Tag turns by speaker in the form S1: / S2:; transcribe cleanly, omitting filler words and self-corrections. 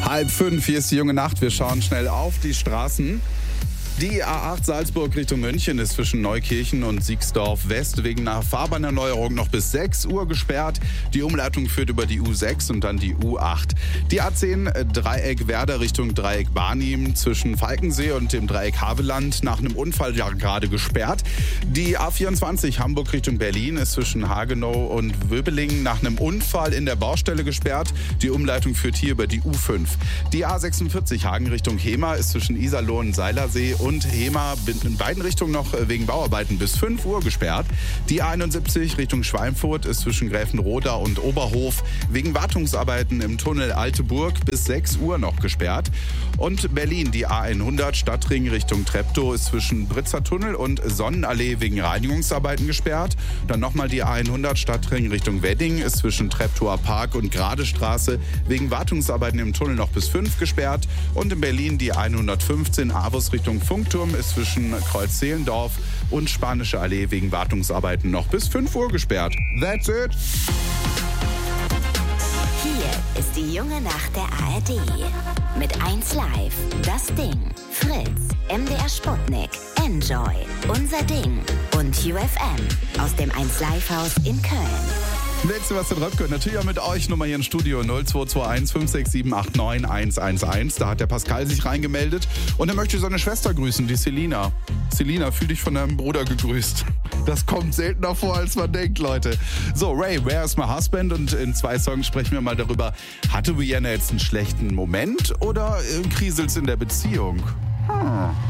S1: 4:30, hier ist die junge Nacht. Wir schauen schnell auf die Straßen. Die A8 Salzburg Richtung München ist zwischen Neukirchen und Siegsdorf West wegen einer Fahrbahnerneuerung noch bis 6 Uhr gesperrt. Die Umleitung führt über die U6 und dann die U8. Die A10 Dreieck Werder Richtung Dreieck Barnim zwischen Falkensee und dem Dreieck Havelland nach einem Unfall ja gerade gesperrt. Die A24 Hamburg Richtung Berlin ist zwischen Hagenow und Wöbelingen nach einem Unfall in der Baustelle gesperrt. Die Umleitung führt hier über die U5. Die A46 Hagen Richtung Hemer ist zwischen Iserlohn und Seilersee und Hemer in beiden Richtungen noch wegen Bauarbeiten bis 5 Uhr gesperrt. Die A71 Richtung Schweinfurt ist zwischen Gräfenroda und Oberhof wegen Wartungsarbeiten im Tunnel Alteburg bis 6 Uhr noch gesperrt. Und Berlin, die A100 Stadtring Richtung Treptow ist zwischen Britzer Tunnel und Sonnenallee wegen Reinigungsarbeiten gesperrt. Dann nochmal die A100 Stadtring Richtung Wedding ist zwischen Treptower Park und Gradestraße wegen Wartungsarbeiten im Tunnel noch bis 5 gesperrt. Und in Berlin die 115 Avus Richtung Funkturm ist zwischen Kreuz-Zehlendorf und Spanische Allee wegen Wartungsarbeiten noch bis 5 Uhr gesperrt. That's it.
S2: Hier ist die junge Nacht der ARD. Mit 1 Live, Das Ding, Fritz, MDR Sputnik, Enjoy, Unser Ding und UFM aus dem 1 Live Haus in Köln.
S1: Willst du was da drauf gehört? Natürlich auch mit euch. Nummer hier im Studio 0221 567 89 111. Da hat der Pascal sich reingemeldet und er möchte seine Schwester grüßen, die Selina. Selina, fühl dich von deinem Bruder gegrüßt. Das kommt seltener vor, als man denkt, Leute. So, Ray, Where is my husband? Und in 2 Songs sprechen wir mal darüber, hatte Rihanna jetzt einen schlechten Moment oder kriselt's in der Beziehung?